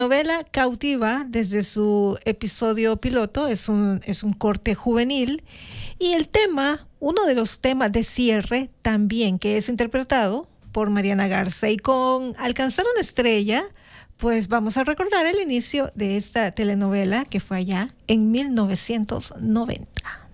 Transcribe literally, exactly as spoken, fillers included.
novela cautiva desde su episodio piloto, es un, es un corte juvenil, y el tema, uno de los temas de cierre también, que es interpretado por Mariana Garza, y con Alcanzar una estrella, pues vamos a recordar el inicio de esta telenovela que fue allá en mil novecientos noventa.